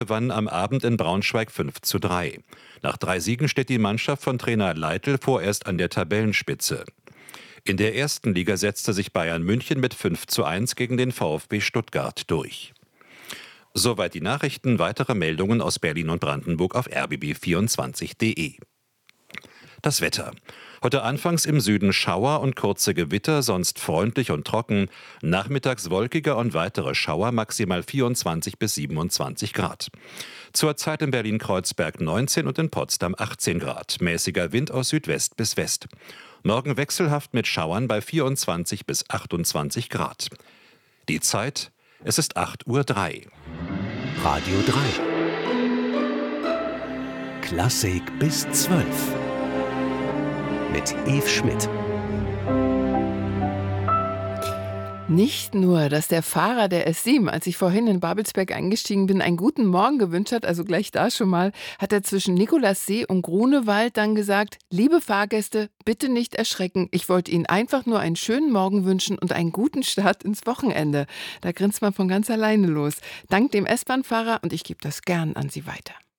gewann am Abend in Braunschweig 5:3. Nach 3 Siegen steht die Mannschaft von Trainer Leitl vorerst an der Tabellenspitze. In der ersten Liga setzte sich Bayern München mit 5:1 gegen den VfB Stuttgart durch. Soweit die Nachrichten. Weitere Meldungen aus Berlin und Brandenburg auf rbb24.de. Das Wetter. Heute anfangs im Süden Schauer und kurze Gewitter, sonst freundlich und trocken. Nachmittags wolkiger und weitere Schauer, maximal 24 bis 27 Grad. Zurzeit in Berlin-Kreuzberg 19 und in Potsdam 18 Grad. Mäßiger Wind aus Südwest bis West. Morgen wechselhaft mit Schauern bei 24 bis 28 Grad. Die Zeit, es ist 8:03 Uhr. Radio 3. Klassik bis 12. Mit Yves Schmidt. Nicht nur, dass der Fahrer der S7, als ich vorhin in Babelsberg eingestiegen bin, einen guten Morgen gewünscht hat, also gleich da schon mal, hat er zwischen Nikolassee und Grunewald dann gesagt: Liebe Fahrgäste, bitte nicht erschrecken. Ich wollte Ihnen einfach nur einen schönen Morgen wünschen und einen guten Start ins Wochenende. Da grinst man von ganz alleine los. Dank dem S-Bahn-Fahrer, und ich gebe das gern an Sie weiter.